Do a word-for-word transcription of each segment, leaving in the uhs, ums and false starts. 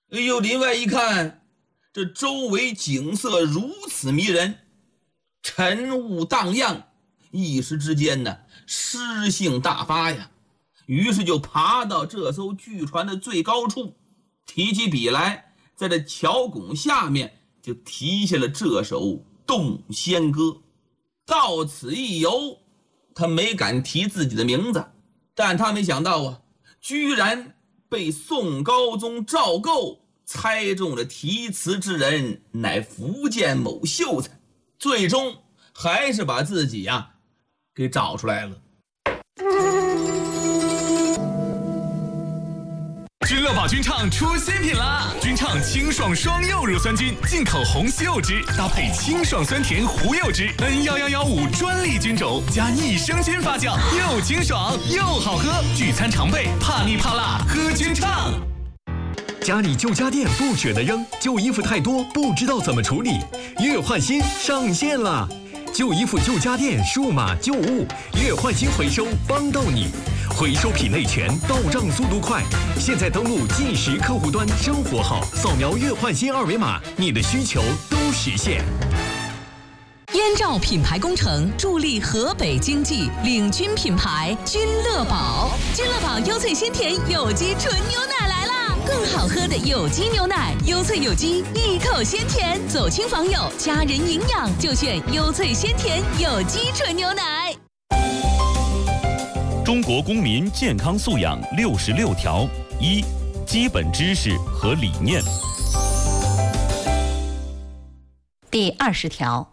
哎呦，林外一看，这周围景色如此迷人，晨雾荡漾，一时之间呢，诗兴大发呀。于是就爬到这艘巨船的最高处，提起笔来，在这桥拱下面就题下了这首《洞仙歌》。到此一游，他没敢提自己的名字，但他没想到啊，居然被宋高宗赵构猜中了题词之人乃福建某秀才，最终还是把自己呀、啊、给找出来了。 君乐宝君畅出新品啦！君畅清爽双柚乳酸菌，进口红西柚汁，搭配清爽酸甜胡柚汁 N 一一一五专利菌种，加益生菌发酵，又清爽又好喝。聚餐常备，怕腻怕辣，喝君畅。 家里旧家电不舍得扔，旧衣服太多不知道怎么处理，月换新上线了！旧衣服、旧家电、数码旧物，月换新回收帮到你。回收品类全，到账速度快。现在登录即时客户端生活号，扫描月换新二维码，你的需求都实现。 燕赵品牌工程助力河北经济，领军品牌君乐宝。君乐宝优萃鲜甜有机纯牛奶来啦！更好喝的有机牛奶，优萃有机，一口鲜甜，走亲访友，家人营养就选优萃鲜甜有机纯牛奶。 中国公民健康素养六十六条：一、基本知识和理念。 第二十条，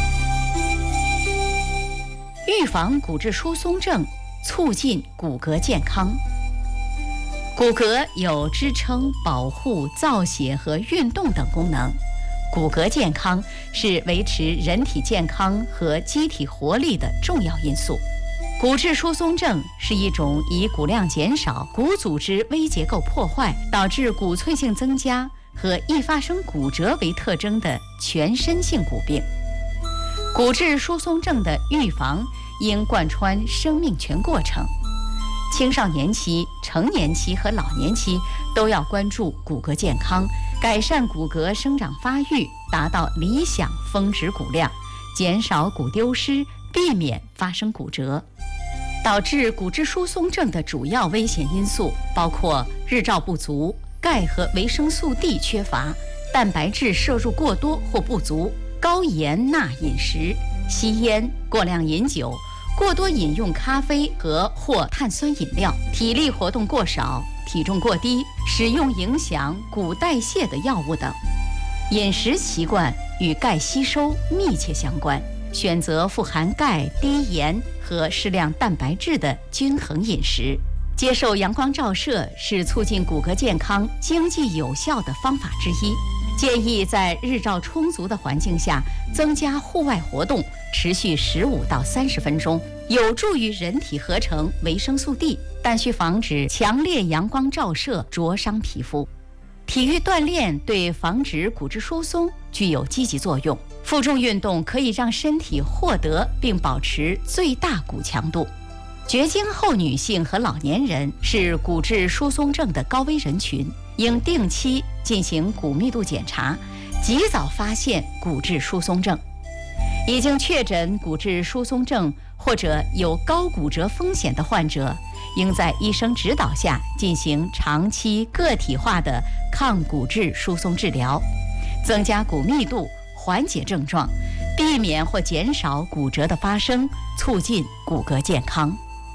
预防骨质疏松症，促进骨骼健康。骨骼有支撑、保护、造血和运动等功能。骨骼健康是维持人体健康和机体活力的重要因素。骨质疏松症是一种以骨量减少、骨组织微结构破坏，导致骨脆性增加和易发生骨折为特征的全身性骨病。骨质疏松症的预防应贯穿生命全过程，青少年期、成年期和老年期都要关注骨骼健康，改善骨骼生长发育，达到理想峰值骨量，减少骨丢失，避免发生骨折。导致骨质疏松症的主要危险因素包括日照不足、钙和维生素 D 缺乏、蛋白质摄入过多或不足、高盐钠饮食、吸烟、过量饮酒、过多饮用咖啡和或碳酸饮料、体力活动过少、体重过低、使用影响骨代谢的药物等。饮食习惯与钙吸收密切相关，选择富含钙、低盐和适量蛋白质的均衡饮食。接受阳光照射是促进骨骼健康经济有效的方法之一。建议在日照充足的环境下增加户外活动，持续十五到三十分钟，有助于人体合成维生素 D， 但需防止强烈阳光照射灼伤皮肤。体育锻炼对防止骨质疏松具有积极作用。负重运动可以让身体获得并保持最大骨强度。绝经后女性和老年人是骨质疏松症的高危人群，应定期进行骨密度检查，及早发现骨质疏松症。已经确诊骨质疏松症或者有高骨折风险的患者，应在医生指导下进行长期个体化的抗骨质疏松治疗，增加骨密度，缓解症状，避免或减少骨折的发生，促进骨骼健康。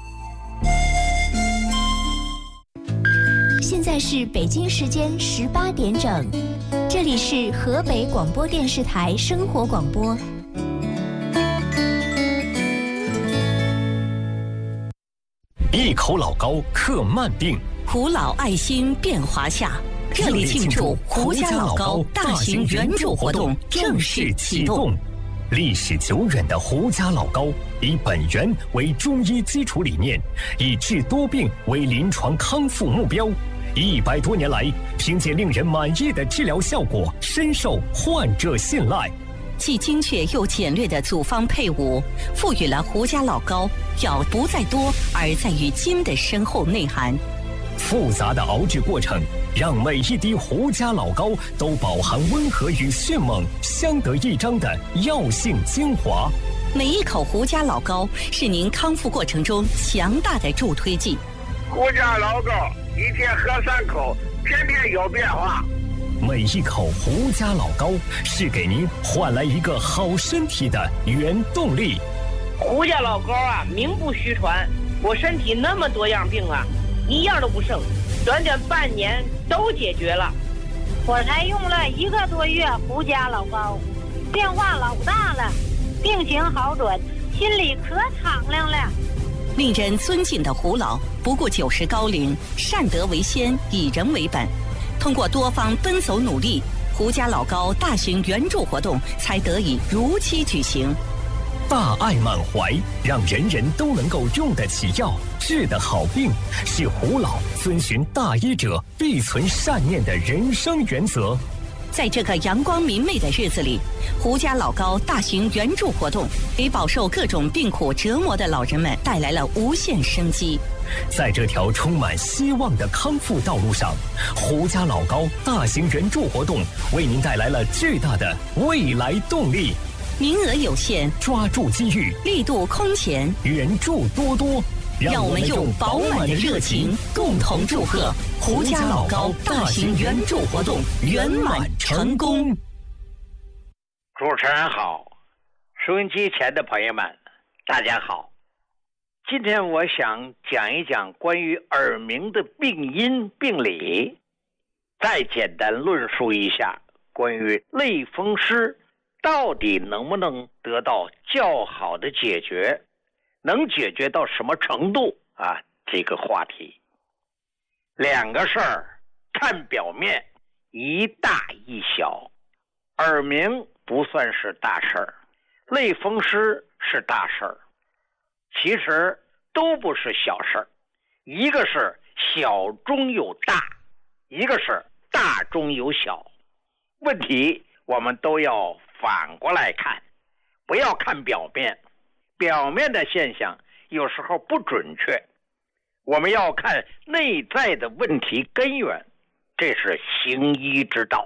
现在是北京时间十八点整，这里是河北广播电视台生活广播。 一口老高克慢病， 胡老爱心变华夏。热烈庆祝胡家老高大型援助活动正式启动。 历史久远的胡家老高，以本源为中医基础理念，以治多病为临床康复目标。一百多年来，凭借令人满意的治疗效果，深受患者信赖。 既精确又简略的组方配伍，赋予了胡家老高药不在多而在于精的深厚内涵。 复杂的熬制过程，让每一滴胡家老膏都饱含温和与迅猛相得益彰的药性精华。 每一口胡家老膏是您康复过程中强大的助推剂。 胡家老膏一天喝三口，天天有变化。 每一口胡家老膏是给您换来一个好身体的原动力。 胡家老膏啊，名不虚传，我身体那么多样病啊，一样都不剩，短短半年都解决了。 我才用了一个多月胡家老膏，变化老大了，病情好转，心里可敞亮了。 令人尊敬的胡老，不顾九十高龄，善德为先，以人为本。通过多方奔走努力，胡家老膏大型援助活动才得以如期举行。 大爱满怀，让人人都能够用得起药，治得好病，是胡老遵循大医者必存善念的人生原则。 在这个阳光明媚的日子里，胡家老膏大型援助活动给饱受各种病苦折磨的老人们带来了无限生机。 在这条充满希望的康复道路上，胡家老膏大型援助活动为您带来了巨大的未来动力。 名额有限， 抓住机遇， 力度空前， 援助多多。 让我们用饱满的热情，共同祝贺胡家老膏大型援助活动圆满成功。 主持人好，收音机前的朋友们，大家好。今天我想讲一讲关于耳鸣的病因病理，再简单论述一下关于类风湿到底能不能得到较好的解决，能解决到什么程度啊？这个话题，两个事儿看表面，一大一小。耳鸣不算是大事儿，类风湿是大事儿，其实都不是小事儿。一个是小中有大，一个是大中有小。问题我们都要反过来看，不要看表面，表面的现象有时候不准确，我们要看内在的问题根源，这是行医之道。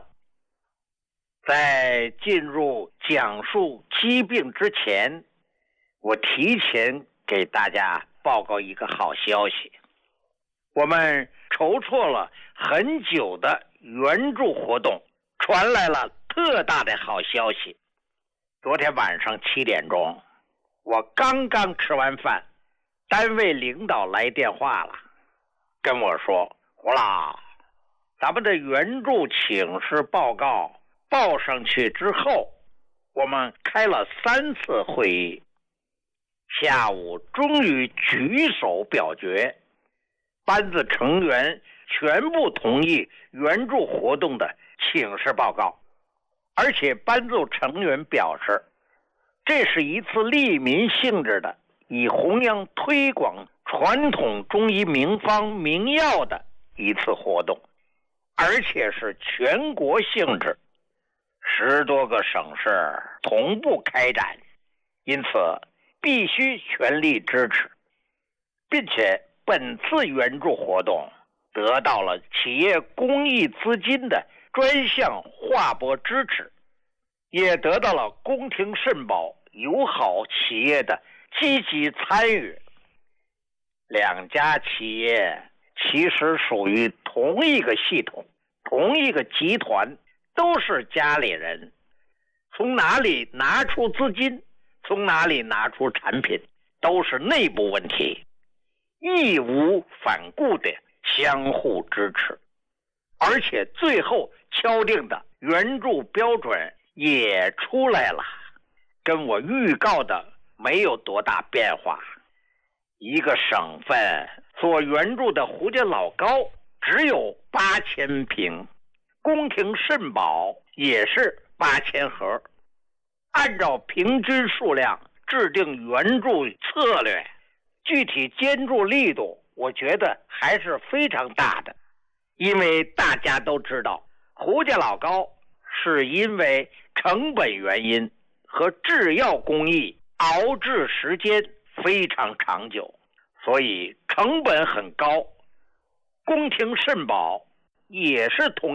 在进入讲述疾病之前，我提前给大家报告一个好消息，我们筹措了很久的援助活动传来了特大的好消息。昨天晚上七点钟，我刚刚吃完饭，单位领导来电话了，跟我说，胡老，咱们的援助请示报告报上去之后，我们开了三次会议，下午终于举手表决，班子成员全部同意援助活动的请示报告。而且班组成员表示，这是一次利民性质的，以弘扬推广传统中医名方名药的一次活动，而且是全国性质，十多个省市同步开展，因此必须全力支持，并且本次援助活动得到了企业公益资金的专项划拨支持，也得到了宫廷肾宝友好企业的积极参与。两家企业其实属于同一个系统，同一个集团，都是家里人，从哪里拿出资金，从哪里拿出产品，都是内部问题，义无反顾的相互支持。而且最后敲定的援助标准也出来了，跟我预告的没有多大变化。一个省份所援助的胡家老膏只有八千瓶，宫廷肾宝也是八千盒。按照平均数量制定援助策略，具体监助力度，我觉得还是非常大的。因为大家都知道，胡家老膏是因为成本原因和制药工艺熬制时间非常长久，所以成本很高。 宫廷肾宝也是同